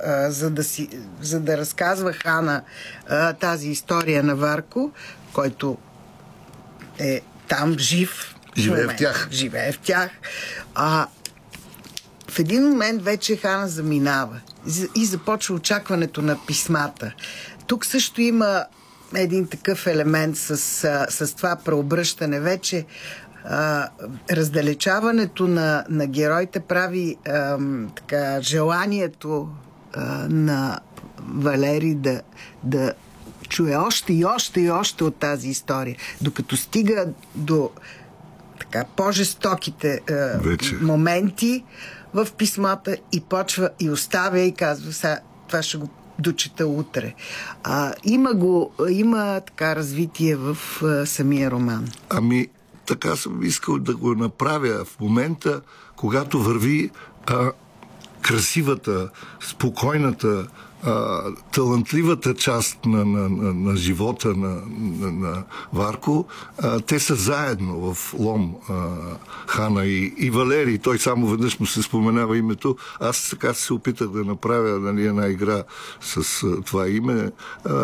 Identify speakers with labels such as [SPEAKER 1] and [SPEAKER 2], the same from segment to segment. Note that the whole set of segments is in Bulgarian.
[SPEAKER 1] за да разказва Хана тази история на Варко, който е там жив. Живее в тях. В един момент вече Хана заминава и започва очакването на писмата. Тук също има един такъв елемент с това преобръщане. Вече раздалечаването на героите прави желанието на Валери да чуе още и още и още от тази история. Докато стига до по-жестоките моменти в писмата и почва и оставя и казва: сега това ще го дочета утре. Има така развитие в самия роман.
[SPEAKER 2] Така съм искал да го направя в момента, когато върви красивата, спокойната, талантливата част на живота на Варко. Те са заедно в Лом, Хана и Валери. Той само веднъж му се споменава името. Аз така се опитах да направя една игра с това име.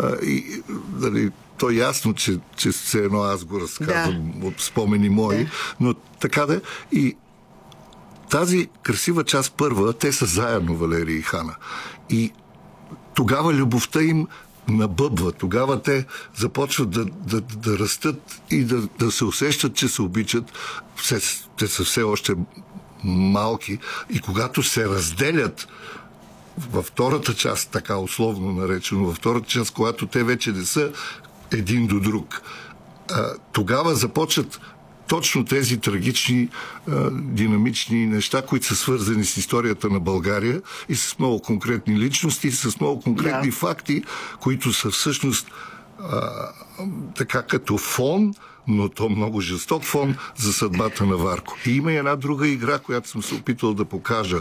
[SPEAKER 2] То е ясно, че все едно аз го разказвам от спомени мои, но така да. И тази красива част първа, те са заедно, Валери и Хана. И тогава любовта им набъбва. Тогава те започват да растат и да се усещат, че се обичат. Те са все още малки. И когато се разделят във втората част, така условно наречено, във втората част, когато те вече не са един до друг, тогава започват точно тези трагични, динамични неща, които са свързани с историята на България и с много конкретни личности, с много конкретни факти, които са всъщност така като фон, но то много жесток фон за съдбата на Варко. И има една друга игра, която съм се опитал да покажа.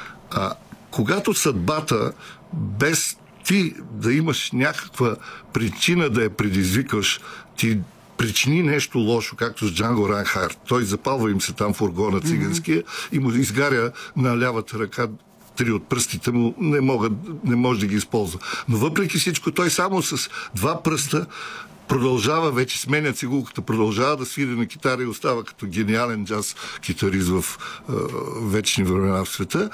[SPEAKER 2] Когато съдбата, без ти да имаш някаква причина да я предизвикаш, ти причини нещо лошо, както с Джанго Райнхард. Той запалва им се там фургона циганския и му изгаря на лявата ръка 3 от пръстите му, не може да ги използва. Но въпреки всичко, той само с 2 пръста продължава, вече сменя цигулката, продължава да свири на китара и остава като гениален джаз китарист в вечни времена в света.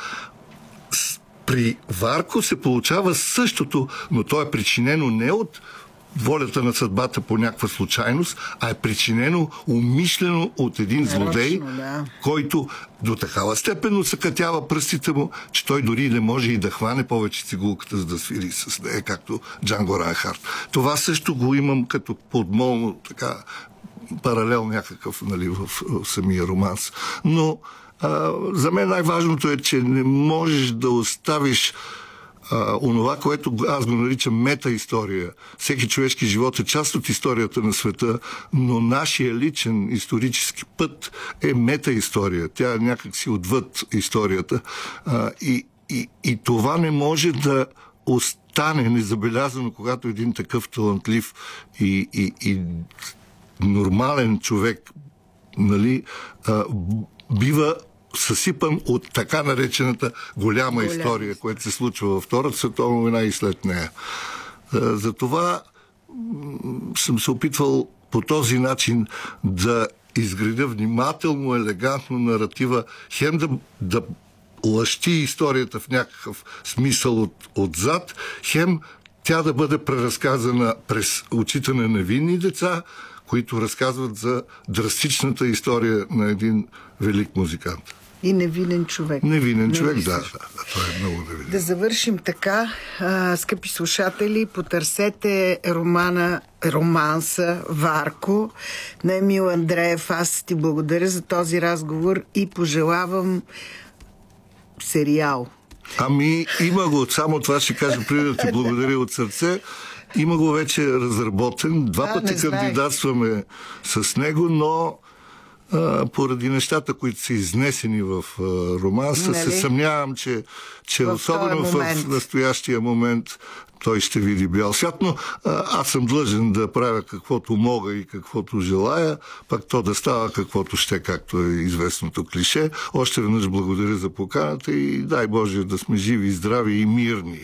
[SPEAKER 2] При Варко се получава същото, но то е причинено не от волята на съдбата по някаква случайност, а е причинено умишлено от един злодей, който до такава степен усъкътява пръстите му, че той дори не може и да хване повече цигулката, за да свири с нея, както Джанго Райнхард. Това също го имам като подмолно така паралел някакъв, в самия романс. Но за мен най-важното е, че не можеш да оставиш онова, което аз го наричам мета-история. Всеки човешки живот е част от историята на света, но нашия личен исторически път е мета-история. Тя е някак си отвъд историята. И това не може да остане незабелязано, когато един такъв талантлив и нормален човек, бива съсипан от така наречената голяма история, която се случва във Втората световна война и след нея. Затова съм се опитвал по този начин да изградя внимателно, елегантно наратива, хем да лъщи историята в някакъв смисъл отзад, хем тя да бъде преразказана през очите на невинни деца, които разказват за драстичната история на един велик музикант.
[SPEAKER 1] И невинен човек.
[SPEAKER 2] Невинен човек, да. Това е много невинен.
[SPEAKER 1] Да завършим така, скъпи слушатели, потърсете романса Варко на Емил Андреев. Аз ти благодаря за този разговор и пожелавам сериал.
[SPEAKER 2] Има го, само това ще кажа преди да ти благодаря от сърце. Има го вече разработен. 2 пъти кандидатстваме с него, но поради нещата, които са изнесени в романса, се съмнявам, че особено в настоящия момент той ще види бял свят, но аз съм длъжен да правя каквото мога и каквото желая, пак то да става каквото ще, както е известното клише. Още веднъж благодаря за поканата и дай Боже да сме живи, здрави и мирни.